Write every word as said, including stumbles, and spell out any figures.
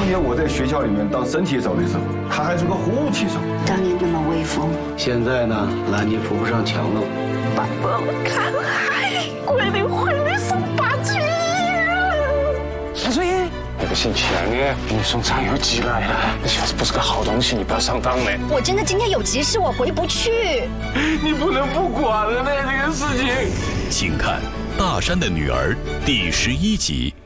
年我在学校里面当身体手的时候，他还是个护旗手。 当年那么威风， 现在呢，拦你扶不上墙喽。 爸爸，我看海，桂林会里送八斤啊！ 小翠，那个姓钱的给你送柴油机来了，那小子不是个好东西，你不要上当嘞。 我真的今天有急事，我回不去。 你不能不管了呢，这个事情。 请看《大山的女儿》第十一集。